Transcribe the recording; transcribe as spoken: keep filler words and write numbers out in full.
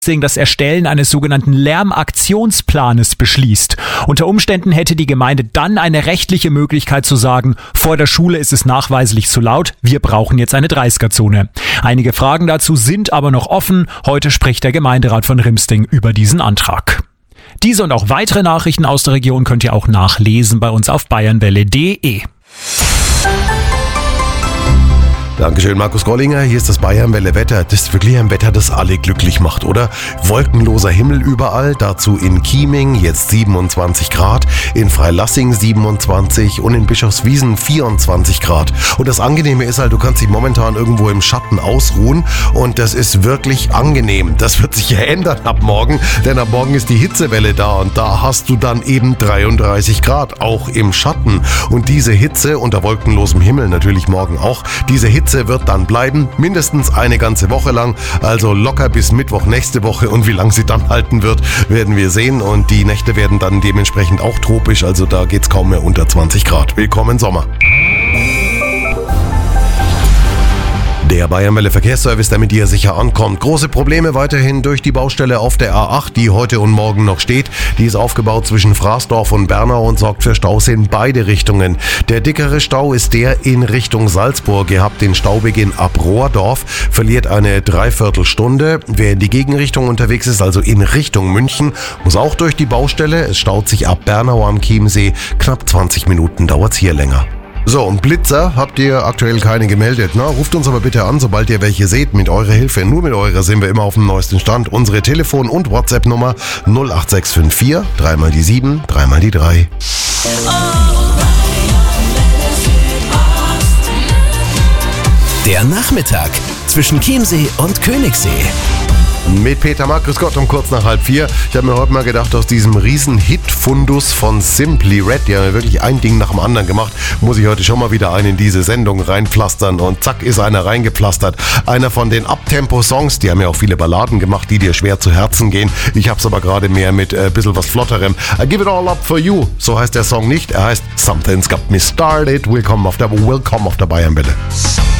das Erstellen eines sogenannten Lärmaktionsplanes beschließt. Unter Umständen hätte die Gemeinde dann eine rechtliche Möglichkeit zu sagen, vor der Schule ist es nachweislich zu laut, wir brauchen jetzt eine dreißiger-Zone. Einige Fragen dazu sind aber noch offen. Heute spricht der Gemeinderat von Rimsting über diesen Antrag. Diese und auch weitere Nachrichten aus der Region könnt ihr auch nachlesen bei uns auf bayernwelle punkt de. Dankeschön, Markus Gollinger. Hier ist das Bayernwelle Wetter. Das ist wirklich ein Wetter, das alle glücklich macht, oder? Wolkenloser Himmel überall, dazu in Chieming jetzt siebenundzwanzig Grad, in Freilassing siebenundzwanzig und in Bischofswiesen vierundzwanzig Grad. Und das Angenehme ist halt, du kannst dich momentan irgendwo im Schatten ausruhen und das ist wirklich angenehm. Das wird sich ja ändern ab morgen, denn ab morgen ist die Hitzewelle da und da hast du dann eben dreiunddreißig Grad, auch im Schatten. Und diese Hitze, unter wolkenlosem Himmel natürlich morgen auch, diese Hitze wird dann bleiben, mindestens eine ganze Woche lang, also locker bis Mittwoch nächste Woche, und wie lange sie dann halten wird, werden wir sehen, und die Nächte werden dann dementsprechend auch tropisch, also da geht's kaum mehr unter zwanzig Grad. Willkommen Sommer. Der Bayernwelle Verkehrsservice, der mit dir sicher ankommt. Große Probleme weiterhin durch die Baustelle auf der A acht, die heute und morgen noch steht. Die ist aufgebaut zwischen Fraßdorf und Bernau und sorgt für Staus in beide Richtungen. Der dickere Stau ist der in Richtung Salzburg. Ihr habt den Staubeginn ab Rohrdorf, verliert eine Dreiviertelstunde. Wer in die Gegenrichtung unterwegs ist, also in Richtung München, muss auch durch die Baustelle. Es staut sich ab Bernau am Chiemsee. Knapp zwanzig Minuten dauert's hier länger. So, und Blitzer habt ihr aktuell keine gemeldet. Na, ruft uns aber bitte an, sobald ihr welche seht. Mit eurer Hilfe, nur mit eurer sind wir immer auf dem neuesten Stand. Unsere Telefon- und WhatsApp-Nummer null acht sechs fünf vier, dreimal die sieben, dreimal die drei. Der Nachmittag zwischen Chiemsee und Königssee. Mit Peter Mack, grüß Gott, um kurz nach halb vier. Ich habe mir heute mal gedacht, aus diesem riesen Hit-Fundus von Simply Red, die haben ja wirklich ein Ding nach dem anderen gemacht, muss ich heute schon mal wieder einen in diese Sendung reinpflastern, und zack ist einer reingepflastert. Einer von den Uptempo-Songs, die haben ja auch viele Balladen gemacht, die dir schwer zu Herzen gehen. Ich hab's aber gerade mehr mit ein äh, bisschen was Flotterem. I give it all up for you, so heißt der Song nicht. Er heißt Something's Got Me Started. Willkommen auf der, Willkommen auf der Bayernwelle.